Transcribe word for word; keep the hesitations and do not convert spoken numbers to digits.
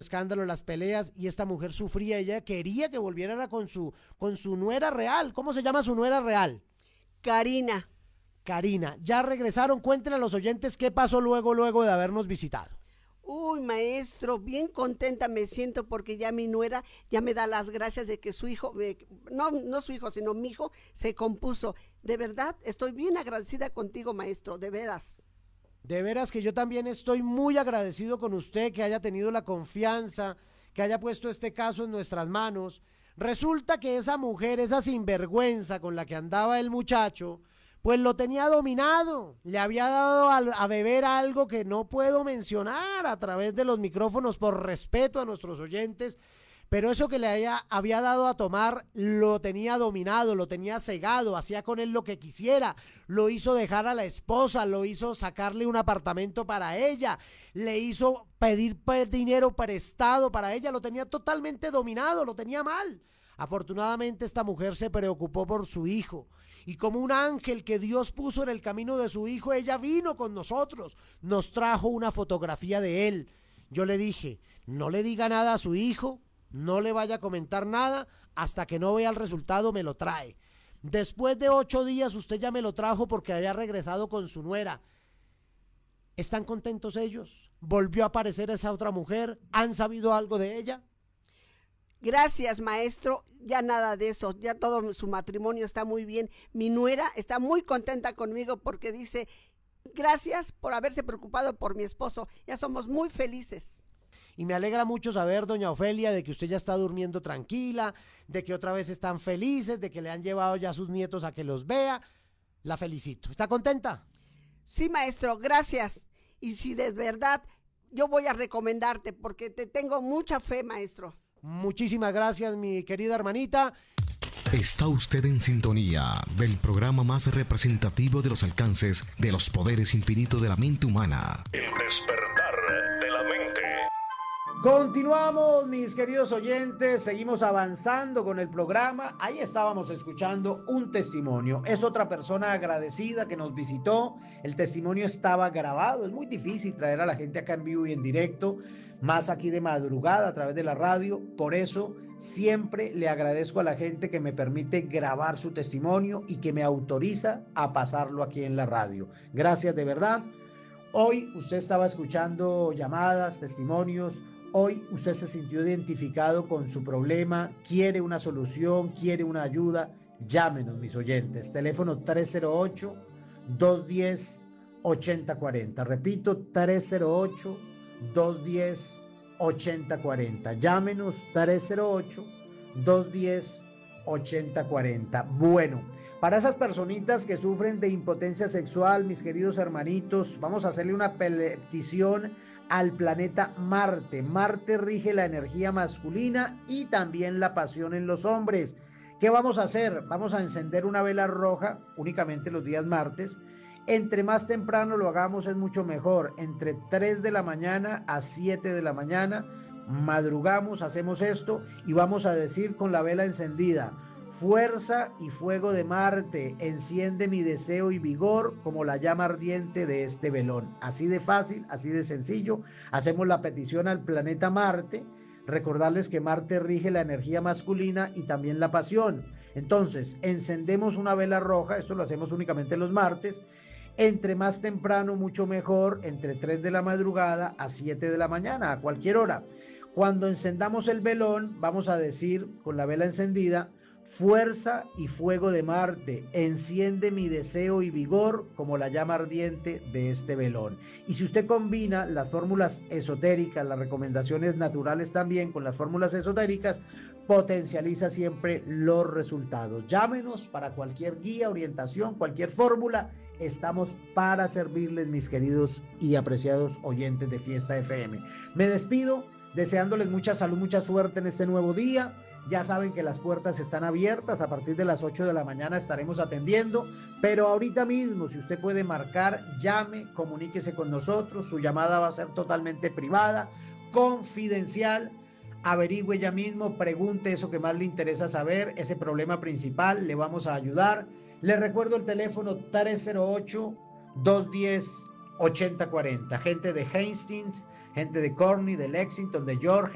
escándalos, las peleas, y esta mujer sufría, ella quería que volviera con su, con su nuera real. ¿Cómo se llama su nuera real? Karina. Karina, ya regresaron, cuéntenle a los oyentes qué pasó luego, luego de habernos visitado. Uy, maestro, bien contenta me siento porque ya mi nuera ya me da las gracias de que su hijo, eh, no, no su hijo, sino mi hijo se compuso. De verdad, estoy bien agradecida contigo, maestro, de veras. De veras que yo también estoy muy agradecido con usted, que haya tenido la confianza, que haya puesto este caso en nuestras manos. Resulta que esa mujer, esa sinvergüenza con la que andaba el muchacho, pues lo tenía dominado, le había dado a, a beber algo que no puedo mencionar a través de los micrófonos por respeto a nuestros oyentes, pero eso que le haya, había dado a tomar lo tenía dominado, lo tenía cegado, hacía con él lo que quisiera, lo hizo dejar a la esposa, lo hizo sacarle un apartamento para ella, le hizo pedir dinero prestado para ella, lo tenía totalmente dominado, lo tenía mal. Afortunadamente esta mujer se preocupó por su hijo y como un ángel que Dios puso en el camino de su hijo, ella vino con nosotros, nos trajo una fotografía de él. Yo le dije, no le diga nada a su hijo, no le vaya a comentar nada, hasta que no vea el resultado me lo trae. Después de ocho días usted ya me lo trajo porque había regresado con su nuera. ¿Están contentos ellos? ¿Volvió a aparecer esa otra mujer? ¿Han sabido algo de ella? Gracias, maestro, ya nada de eso, ya todo su matrimonio está muy bien. Mi nuera está muy contenta conmigo porque dice, gracias por haberse preocupado por mi esposo, ya somos muy felices. Y me alegra mucho saber, doña Ofelia, de que usted ya está durmiendo tranquila, de que otra vez están felices, de que le han llevado ya a sus nietos a que los vea. La felicito. ¿Está contenta? Sí, maestro, gracias. Y si de verdad, yo voy a recomendarte porque te tengo mucha fe, maestro. Muchísimas gracias, mi querida hermanita. Está usted en sintonía del programa más representativo de los alcances de los poderes infinitos de la mente humana. El despertar de la mente. Continuamos, mis queridos oyentes, seguimos avanzando con el programa. Ahí estábamos escuchando un testimonio. Es otra persona agradecida que nos visitó. El testimonio estaba grabado. Es muy difícil traer a la gente acá en vivo y en directo, más aquí de madrugada a través de la radio. Por eso siempre le agradezco a la gente que me permite grabar su testimonio y que me autoriza a pasarlo aquí en la radio. Gracias de verdad. Hoy usted estaba escuchando llamadas, testimonios. Hoy usted se sintió identificado con su problema, quiere una solución, quiere una ayuda. Llámenos, mis oyentes. Teléfono tres cero ocho, dos uno cero, ocho cero cuatro cero. Repito, tres cero ocho, dos uno cero, ocho cero cuatro cero. Llámenos tres cero ocho, dos uno cero, ocho cero cuatro cero. Bueno, para esas personitas que sufren de impotencia sexual, mis queridos hermanitos, vamos a hacerle una petición al planeta Marte. Marte rige la energía masculina y también la pasión en los hombres. ¿Qué vamos a hacer? Vamos a encender una vela roja únicamente los días martes. Entre más temprano lo hagamos es mucho mejor. Entre tres de la mañana a siete de la mañana madrugamos, hacemos esto y vamos a decir con la vela encendida: fuerza y fuego de Marte, enciende mi deseo y vigor como la llama ardiente de este velón. Así de fácil, así de sencillo. Hacemos la petición al planeta Marte. Recordarles que Marte rige la energía masculina y también la pasión. Entonces, encendemos una vela roja, esto lo hacemos únicamente los martes. Entre más temprano, mucho mejor, entre tres de la madrugada a siete de la mañana, a cualquier hora. Cuando encendamos el velón, vamos a decir con la vela encendida: fuerza y fuego de Marte, enciende mi deseo y vigor como la llama ardiente de este velón. Y si usted combina las fórmulas esotéricas, las recomendaciones naturales también con las fórmulas esotéricas, potencializa siempre los resultados. Llámenos para cualquier guía, orientación, cualquier fórmula. Estamos para servirles, mis queridos y apreciados oyentes de Fiesta F M. Me despido deseándoles mucha salud, mucha suerte en este nuevo día. Ya saben que las puertas están abiertas, a partir de las ocho de la mañana estaremos atendiendo, pero ahorita mismo, si usted puede marcar, llame, comuníquese con nosotros, su llamada va a ser totalmente privada, confidencial, averigüe ya mismo, pregunte eso que más le interesa saber, ese problema principal, le vamos a ayudar. Le recuerdo el teléfono tres cero ocho, dos uno cero, ocho cero cuatro cero, gente de Hastings, gente de Corny, de Lexington, de York,